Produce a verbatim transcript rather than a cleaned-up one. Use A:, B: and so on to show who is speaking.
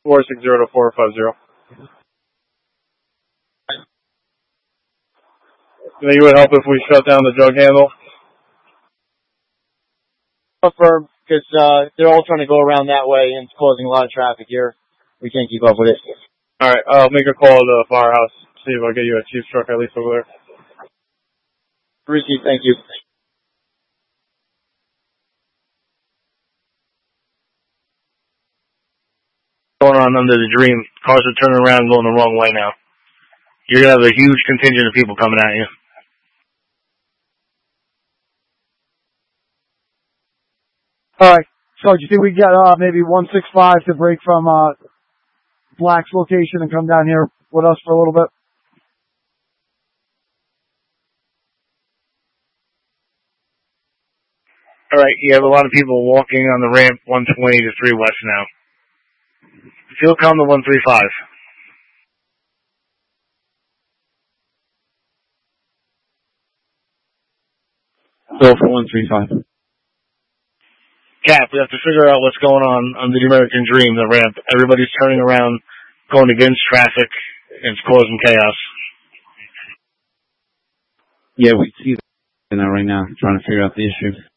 A: four six zero to four five zero. You think it would help if we shut down the jug handle?
B: Firm, because uh, they're all trying to go around that way and it's causing a lot of traffic here. We can't keep up with it.
A: All right, I'll make a call to the firehouse. See if I'll get you a chief's truck at least over there.
B: Received, thank you.
C: Going on under the Dream. Cars are turning around and going the wrong way now. You're going to have a huge contingent of people coming at you.
D: Alright, so do you think we get uh, maybe one six five to break from uh, Black's location and come down here with us for a little bit?
C: Alright, you have a lot of people walking on the ramp one twenty to three West now. Feel calm to one three five.
E: Go for one three five.
C: Cap, we have to figure out what's going on under the American Dream, the ramp. Everybody's turning around, going against traffic, and it's causing chaos.
E: Yeah, we see that right now, trying to figure out the issue.